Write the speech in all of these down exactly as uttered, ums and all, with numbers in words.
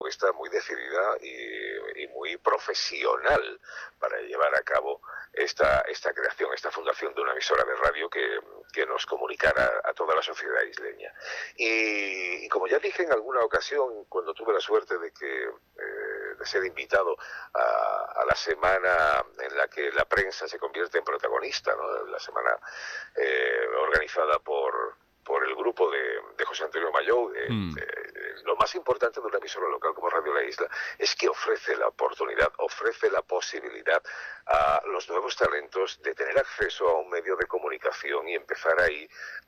apuesta muy decidida y, y muy profesional para llevar a cabo esta, esta creación, esta fundación de una emisora de radio que, que nos comunicara a toda la sociedad isleña. Y, y como ya dije en alguna ocasión, cuando tuve la suerte de que eh, de ser invitado a, a la semana en la que la prensa se convierte en protagonista, ¿no? La semana eh, organizada por por el grupo de, de José Antonio Mayou, eh, mm. eh, lo más importante de una emisora local como Radio La Isla es que ofrece la oportunidad, ofrece la posibilidad a los nuevos talentos de tener acceso a un medio de comunicación y empezar ahí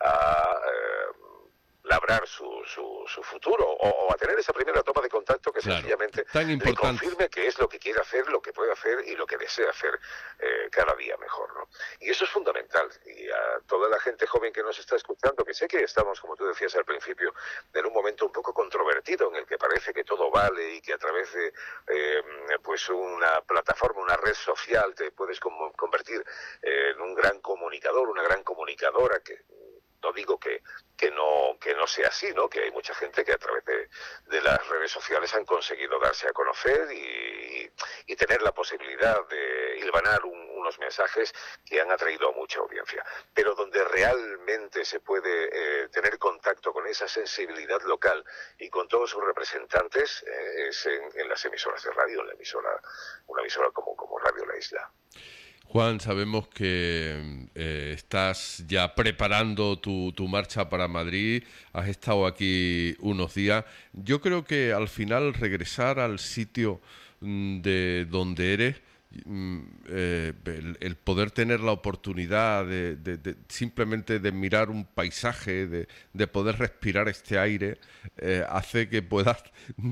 a eh, labrar su, su, su futuro, o, o a tener esa primera toma de contacto que claro, sencillamente le confirme que es lo que quiere hacer, lo que puede hacer y lo que desea hacer eh, cada día mejor, ¿no? Y eso es fundamental. Y a toda la gente joven que nos está escuchando, que sé que estamos, como tú decías al principio, en un momento un poco controvertido en el que parece que todo vale y que a través de eh, pues una plataforma, una red social te puedes como convertir eh, en un gran comunicador, una gran comunicadora, que no digo que, que, no, que no sea así, ¿no? Que hay mucha gente que a través de, de las redes sociales han conseguido darse a conocer y, y tener la posibilidad de hilvanar un, unos mensajes que han atraído a mucha audiencia. Pero donde realmente se puede eh, tener contacto con esa sensibilidad local y con todos sus representantes eh, es en, en las emisoras de radio, en la emisora, una emisora como, como Radio La Isla. Juan, sabemos que eh, estás ya preparando tu, tu marcha para Madrid, has estado aquí unos días. Yo creo que al final regresar al sitio de donde eres, eh, el, el poder tener la oportunidad de, de, de simplemente de mirar un paisaje, de, de poder respirar este aire, eh, hace que puedas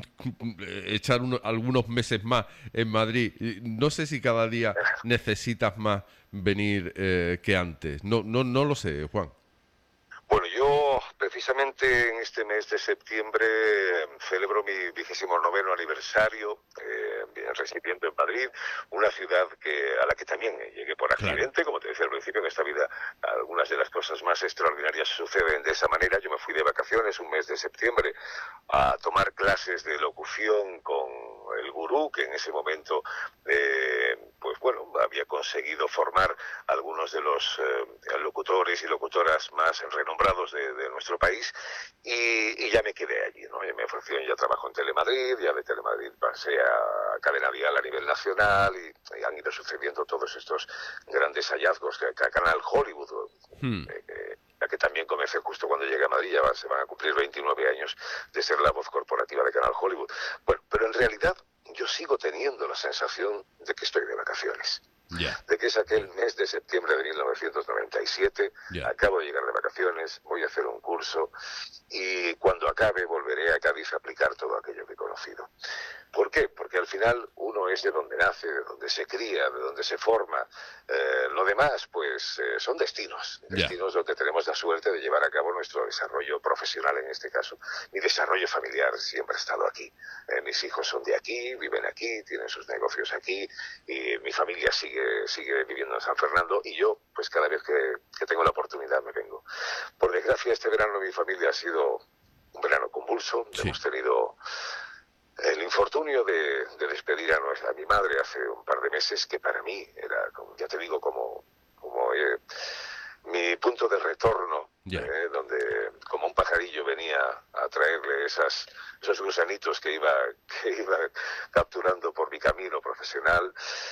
echar uno, algunos meses más en Madrid. No sé si cada día necesitas más venir eh, que antes. No, no, no lo sé, Juan. Bueno, yo precisamente en este mes de septiembre celebro mi vigésimo noveno aniversario eh, residiendo en Madrid, una ciudad que a la que también llegué por accidente, claro. Como te decía al principio, en esta vida algunas de las cosas más extraordinarias suceden de esa manera. Yo me fui de vacaciones un mes de septiembre a tomar clases de locución con el gurú, que en ese momento eh, pues bueno, había conseguido formar algunos de los eh, locutores y locutoras más renombrados de, de nuestro país, y, y ya me quedé allí, ¿no? Ya me ofrecieron ya trabajo en Telemadrid, ya de Telemadrid pasé a Cadena Dial a nivel nacional, y, y han ido sucediendo todos estos grandes hallazgos que, que a Canal Hollywood, hmm. eh, la que también comencé justo cuando llegué a Madrid, ya va, se van a cumplir veintinueve años de ser la voz corporativa de Canal Hollywood. Bueno, pero en realidad yo sigo teniendo la sensación de que estoy de vacaciones. Yeah. De que es aquel mes de septiembre de mil novecientos noventa y siete, yeah. Acabo de llegar de vacaciones, voy a hacer un curso y cuando acabe volveré a Cádiz a aplicar todo aquello que he conocido. ¿Por qué? Porque al final uno es de donde nace, de donde se cría, de donde se forma. Eh, lo demás, pues, eh, son destinos. Destinos yeah. donde tenemos la suerte de llevar a cabo nuestro desarrollo profesional en este caso. Mi desarrollo familiar siempre ha estado aquí. Eh, mis hijos son de aquí, viven aquí, tienen sus negocios aquí, y mi familia sigue, sigue viviendo en San Fernando, y yo, pues cada vez que, que tengo la oportunidad me vengo. Por desgracia, este verano mi familia ha sido un verano convulso. Sí. Hemos tenido el infortunio de, de despedir a, nuestra, a mi madre hace un par de meses, que para mí era, como, ya te digo, como, como eh, mi punto de retorno, yeah. eh, donde como un pajarillo venía a traerle esas, esos gusanitos que iba, que iba capturando por mi camino profesional.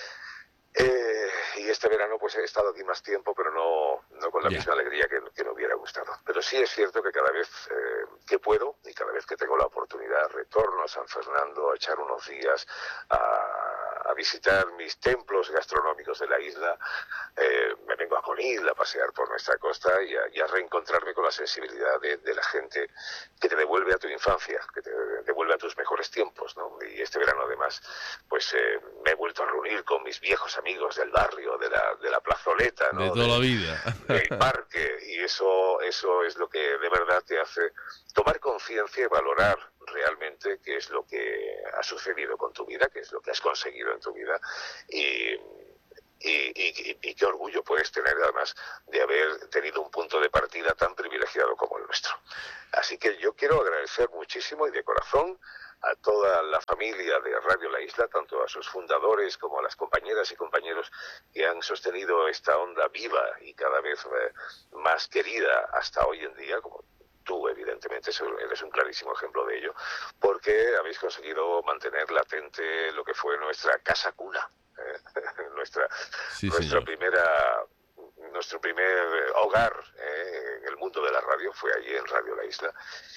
Eh, y este verano pues he estado aquí más tiempo, pero no, no con la yeah. misma alegría que, que me hubiera gustado. Pero sí es cierto que cada vez eh, que puedo y cada vez que tengo la oportunidad retorno a San Fernando a echar unos días, a, a visitar mis templos gastronómicos de la isla. Eh, me vengo a Conil a pasear por nuestra costa y a, y a reencontrarme con la sensibilidad de, de la gente que te devuelve a tu infancia, que te devuelve a tus mejores tiempos, ¿no? Y este verano además pues eh, me he vuelto a reunir con mis viejos amigos amigos del barrio, de la, de la plazoleta, ¿no? De toda de, la vida. Del parque, y eso, eso es lo que de verdad te hace tomar conciencia y valorar realmente qué es lo que ha sucedido con tu vida, qué es lo que has conseguido en tu vida, y, y, y, y qué orgullo puedes tener además de haber tenido un punto de partida tan privilegiado como el nuestro. Así que yo quiero agradecer muchísimo y de corazón a toda la familia de Radio La Isla, tanto a sus fundadores como a las compañeras y compañeros que han sostenido esta onda viva y cada vez eh, más querida hasta hoy en día, como tú, evidentemente, eres un clarísimo ejemplo de ello, porque habéis conseguido mantener latente lo que fue nuestra casa cuna, eh, nuestra, sí, nuestra primera... Nuestro primer hogar eh, en el mundo de la radio fue allí en Radio La Isla,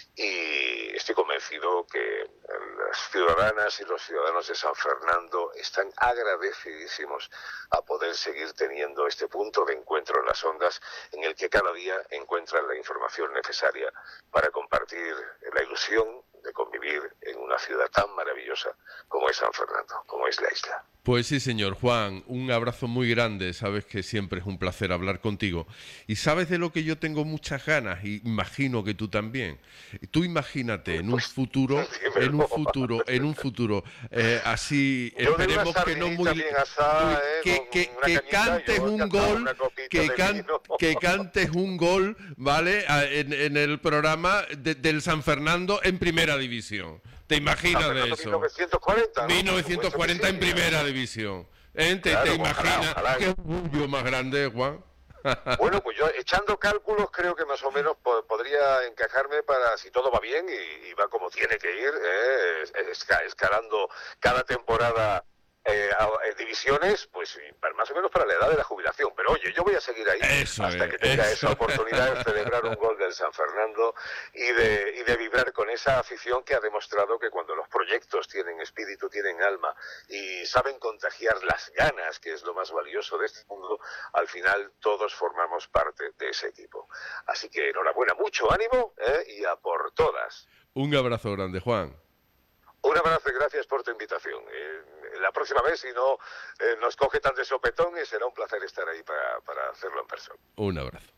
y estoy convencido que las ciudadanas y los ciudadanos de San Fernando están agradecidísimos a poder seguir teniendo este punto de encuentro en las ondas, en el que cada día encuentran la información necesaria para compartir la ilusión de convivir en una ciudad tan maravillosa como es San Fernando, como es La Isla. Pues sí, señor Juan, un abrazo muy grande. Sabes que siempre es un placer hablar contigo. Y sabes de lo que yo tengo muchas ganas, y imagino que tú también. Tú imagínate en un futuro, en un futuro, en un futuro, eh, así, yo esperemos que no muy... Asada, eh, que, que, que cantes un gol, que, can, que cantes un gol, ¿vale? En, en el programa de, del San Fernando en Primera División. ¿Te imaginas de eso? mil novecientos cuarenta, ¿no? mil novecientos cuarenta sí, en Primera División. ¿Eh? ¿Te, claro, te imaginas? Ojalá, ojalá. ¿Qué orgullo más grande, Juan? Bueno, pues yo echando cálculos creo que más o menos po podría encajarme para, si todo va bien y, y va como tiene que ir, eh, esca escalando cada temporada eh, a, a divisiones, pues para, más o menos para la edad de la jubilación. Pero oye, yo voy a seguir ahí eso hasta es, que tenga eso. esa oportunidad de celebrar un gol del San Fernando y de, y de vibrar con esa afición que ha demostrado que cuando los proyectos tienen espíritu, tienen alma y saben contagiar las ganas, que es lo más valioso de este mundo, al final todos formamos parte de ese equipo. Así que enhorabuena, mucho ánimo, ¿eh? Y a por todas. Un abrazo grande, Juan. Un abrazo y gracias por tu invitación. Eh, la próxima vez, si no eh, nos coge tan de sopetón, y será un placer estar ahí para, para hacerlo en persona. Un abrazo.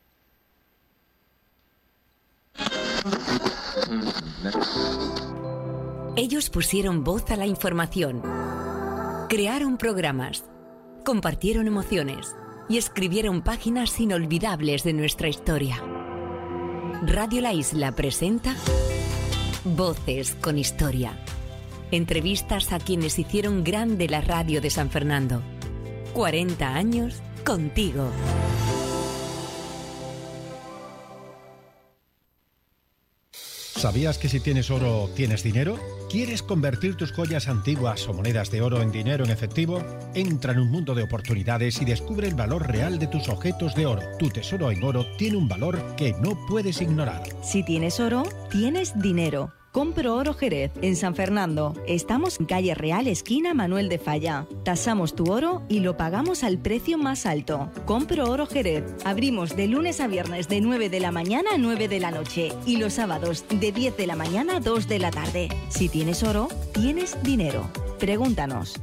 Ellos pusieron voz a la información, crearon programas, compartieron emociones y escribieron páginas inolvidables de nuestra historia. Radio La Isla presenta Voces con Historia. Entrevistas a quienes hicieron grande la radio de San Fernando. cuarenta años contigo. ¿Sabías que si tienes oro, tienes dinero? ¿Quieres convertir tus joyas antiguas o monedas de oro en dinero en efectivo? Entra en un mundo de oportunidades y descubre el valor real de tus objetos de oro. Tu tesoro en oro tiene un valor que no puedes ignorar. Si tienes oro, tienes dinero. Compro Oro Jerez, en San Fernando. Estamos en calle Real, esquina Manuel de Falla. Tasamos tu oro y lo pagamos al precio más alto. Compro Oro Jerez. Abrimos de lunes a viernes de nueve de la mañana a nueve de la noche y los sábados de diez de la mañana a dos de la tarde. Si tienes oro, tienes dinero. Pregúntanos.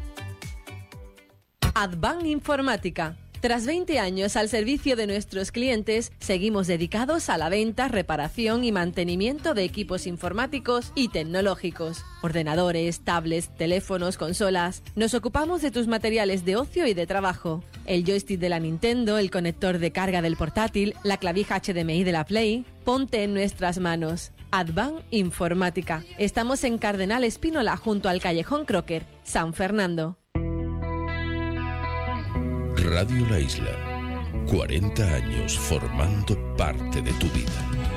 Advan Informática. Tras veinte años al servicio de nuestros clientes, seguimos dedicados a la venta, reparación y mantenimiento de equipos informáticos y tecnológicos. Ordenadores, tablets, teléfonos, consolas. Nos ocupamos de tus materiales de ocio y de trabajo. El joystick de la Nintendo, el conector de carga del portátil, la clavija H D M I de la Play. Ponte en nuestras manos. Advan Informática. Estamos en Cardenal Espínola, junto al Callejón Crocker, San Fernando. Radio La Isla, cuarenta años formando parte de tu vida.